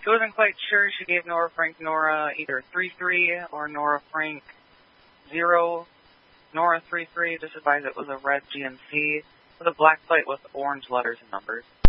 She wasn't quite sure. She gave Nora Frank Nora either 3-3 or Nora Frank 0, Nora 3-3. Just advised it was a red GMC with a black plate with orange letters and numbers.